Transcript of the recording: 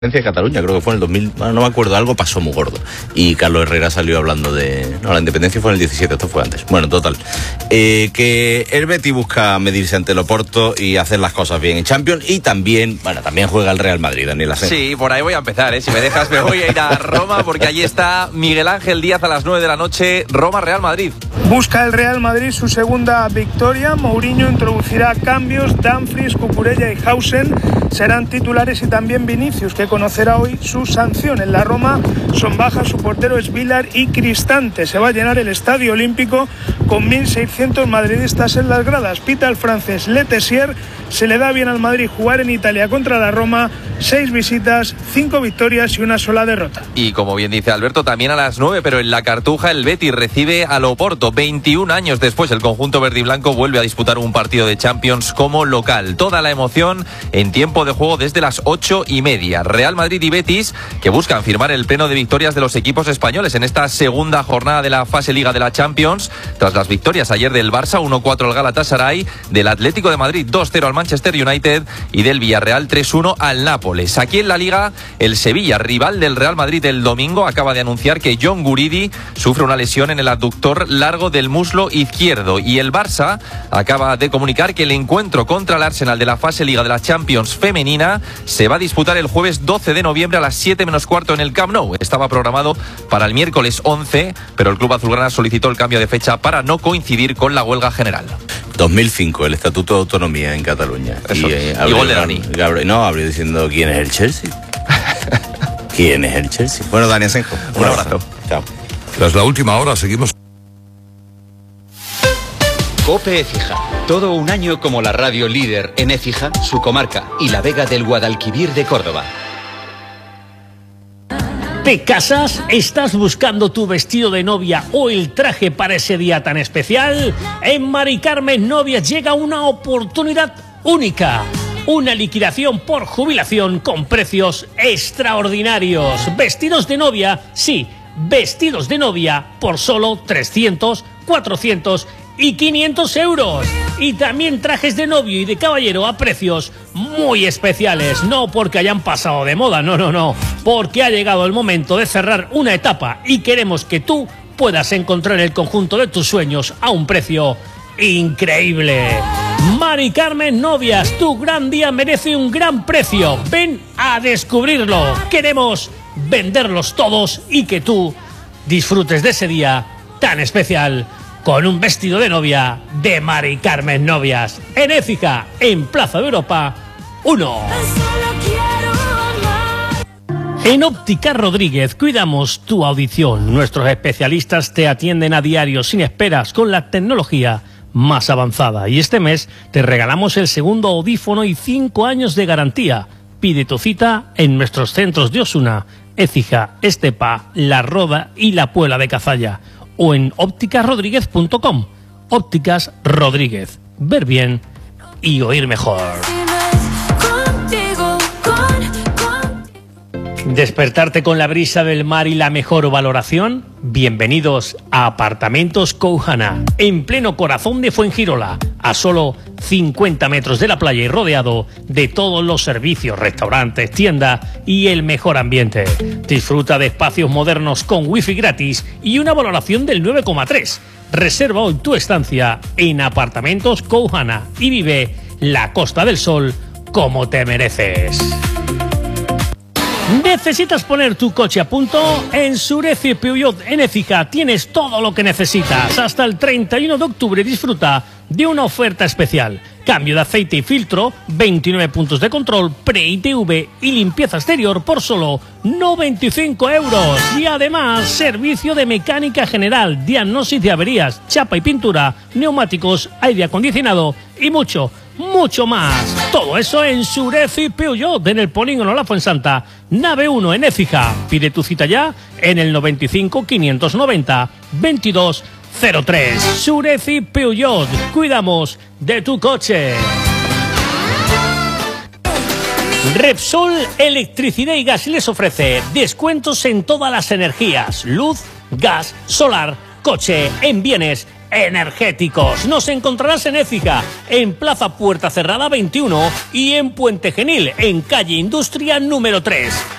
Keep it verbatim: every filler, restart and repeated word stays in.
de Cataluña, creo que fue en el dos mil, no, no me acuerdo, algo pasó muy gordo. Y Carlos Herrera salió hablando de... No, la independencia fue en el diecisiete, esto fue antes. Bueno, total. Eh, que el Betis busca medirse ante el Oporto y hacer las cosas bien en Champions. Y también, bueno, también juega el Real Madrid, Daniel Asenjo. Sí, por ahí voy a empezar, ¿eh? Si me dejas me voy a ir a Roma porque allí está Miguel Ángel Díaz a las nueve de la noche, Roma-Real Madrid. Busca el Real Madrid su segunda victoria. Mourinho introducirá cambios. Dumfries, Cucurella y Hausen serán titulares y también Vinicius, que conocerá hoy su sanción. En la Roma son bajas su portero es Vilar y Cristante. Se va a llenar el Estadio Olímpico con mil seiscientos madridistas en las gradas. Pita el francés Le Tessier. Se le da bien al Madrid jugar en Italia contra la Roma. Seis visitas, cinco victorias y una sola derrota. Y como bien dice Alberto, también a las nueve, pero en la Cartuja el Betis recibe al Oporto. veintiún años después el conjunto verde y blanco vuelve a disputar un partido de Champions como local. Toda la emoción en tiempo de juego desde las ocho y media. Real Madrid y Betis que buscan firmar el pleno de victorias de los equipos españoles en esta segunda jornada de la fase Liga de la Champions, tras las victorias ayer del Barça uno cuatro al Galatasaray, del Atlético de Madrid dos cero al Manchester United y del Villarreal tres uno al Nápoles. Aquí en la Liga, el Sevilla, rival del Real Madrid el domingo, acaba de anunciar que John Guridi sufre una lesión en el abductor largo del muslo izquierdo, y el Barça acaba de comunicar que el encuentro contra el Arsenal de la fase Liga de la Champions femenina se va a disputar el jueves doce de noviembre a las siete menos cuarto en el Camp Nou. Estaba programado para el miércoles once, pero el club azulgrana solicitó el cambio de fecha para no coincidir con la huelga general. dos mil cinco, el Estatuto de Autonomía en Cataluña. Eso. Y, eh, y gol de Dani. Gabriel, no, abrió diciendo quién es el Chelsea. ¿Quién es el Chelsea? Bueno, Dani Asenjo, un abrazo. Chao. Tras la última hora seguimos. COPE Écija. Todo un año como la radio líder en Écija, su comarca y la Vega del Guadalquivir de Córdoba. ¿Te casas? ¿Estás buscando tu vestido de novia o el traje para ese día tan especial? En Mari Carmen Novias llega una oportunidad única. Una liquidación por jubilación con precios extraordinarios. Vestidos de novia, sí, vestidos de novia por solo trescientos, cuatrocientos y quinientos euros. Y también trajes de novio y de caballero a precios muy especiales. No porque hayan pasado de moda, no, no, no. Porque ha llegado el momento de cerrar una etapa y queremos que tú puedas encontrar el conjunto de tus sueños a un precio increíble. Mari Carmen Novias, tu gran día merece un gran precio. Ven a descubrirlo. Queremos venderlos todos y que tú disfrutes de ese día tan especial con un vestido de novia de Mari Carmen Novias. En Écija, en Plaza de Europa uno. En Óptica Rodríguez cuidamos tu audición. Nuestros especialistas te atienden a diario sin esperas con la tecnología más avanzada. Y este mes te regalamos el segundo audífono y cinco años de garantía. Pide tu cita en nuestros centros de Osuna, Écija, Estepa, La Roda y La Puebla de Cazalla. O en ópticas rodríguez punto com. Ópticas Rodríguez. Ver bien y oír mejor. ¿Despertarte con la brisa del mar y la mejor valoración? Bienvenidos a Apartamentos Coujana, en pleno corazón de Fuengirola, a solo cincuenta metros de la playa y rodeado de todos los servicios, restaurantes, tiendas y el mejor ambiente. Disfruta de espacios modernos con wifi gratis y una valoración del nueve coma tres. Reserva hoy tu estancia en Apartamentos Coujana y vive la Costa del Sol como te mereces. ¿Necesitas poner tu coche a punto? En Sureci Peugeot en Écija tienes todo lo que necesitas. Hasta el treinta y uno de octubre disfruta de una oferta especial. Cambio de aceite y filtro, veintinueve puntos de control, pre-I T V y limpieza exterior por solo noventa y cinco euros. Y además, servicio de mecánica general, diagnóstico de averías, chapa y pintura, neumáticos, aire acondicionado y mucho, mucho más. Todo eso en Sureci Peugeot, en el polígono La Fuensanta, nave uno en Écija. Pide tu cita ya en el noventa y cinco, quinientos noventa, veintidós cero tres. Sureci Peugeot, cuidamos de tu coche. Repsol Electricidad y Gas les ofrece descuentos en todas las energías: luz, gas, solar, coche, en bienes energéticos. Nos encontrarás en Écija, en Plaza Puerta Cerrada veintiuno y en Puente Genil, en calle Industria número tres.